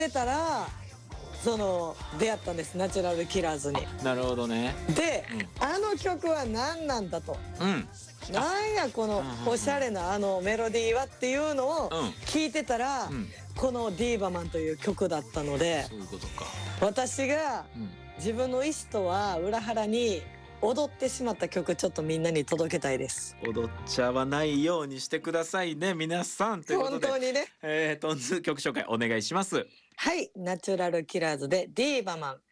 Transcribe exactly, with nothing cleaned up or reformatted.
たらその出会ったんです、ナチュラルキラーズに。 なるほどね。 で、うん、あの曲は何なんだと、うん、なんやこのおしゃれなあのメロディーはっていうのを聞いてたら、うん、このディーバマンという曲だったので、 そういうことか。 私が自分の意思とは裏腹に踊ってしまった曲、ちょっとみんなに届けたいです。 踊っちゃわないようにしてくださいね皆さんということで、 本当にね、 えー、トンズ曲紹介お願いします。 はい、ナチュラルキラーズでディーバマン。